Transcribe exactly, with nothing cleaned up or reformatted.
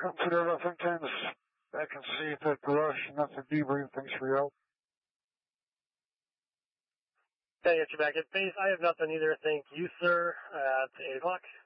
Consider nothing tens. Back and see if that garage, nothing debrief. Thanks for your help. Okay, get you back at base. I have nothing either. Thank you, sir. At eight o'clock.